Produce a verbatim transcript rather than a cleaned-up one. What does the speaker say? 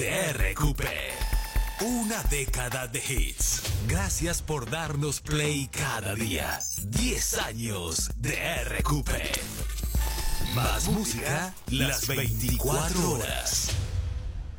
de R Q P. Una década de hits. Gracias por darnos play cada día. diez años de R Q P. Más música las veinticuatro horas.